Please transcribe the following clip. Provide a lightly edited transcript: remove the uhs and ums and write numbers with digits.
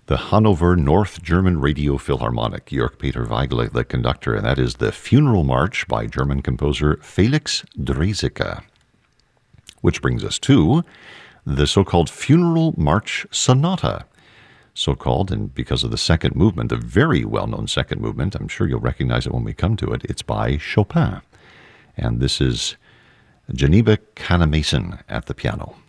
the Hanover North German Radio Philharmonic, Georg Peter Weigl, the conductor, and that is the Funeral March by German composer Felix Draeseke. Which brings us to the so-called Funeral March Sonata, so-called, and because of the second movement, the very well-known second movement, I'm sure you'll recognize it when we come to it, it's by Chopin. And this is Geneva Canna-Mason at the piano.